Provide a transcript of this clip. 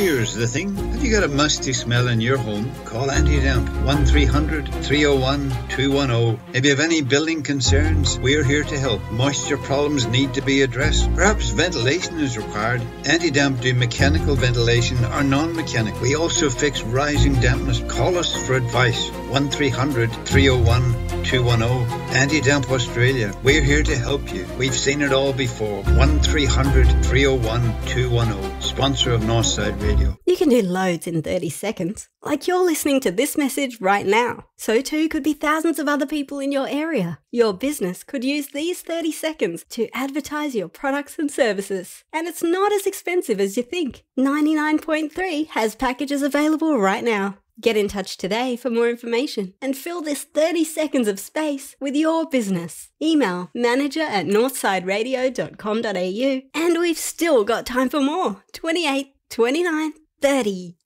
Here's the thing. Have you got a musty smell in your home? Call Anti-Damp 1300-301-210. If you have any building concerns, we're here to help. Moisture problems need to be addressed. Perhaps ventilation is required. Anti-Damp do mechanical ventilation or non-mechanical. We also fix rising dampness. Call us for advice. 1300-301-210. Anti-Damp Australia. We're here to help you. We've seen it all before. 1300-301-210. Sponsor of Northside Radio. You can do loads in 30 seconds. Like you're listening to this message right now. So too could be thousands of other people in your area. Your business could use these 30 seconds to advertise your products and services. And it's not as expensive as you think. 99.3 has packages available right now. Get in touch today for more information and fill this 30 seconds of space with your business. Email manager@northsideradio.com.au and we've still got time for more. 28, 29, 30.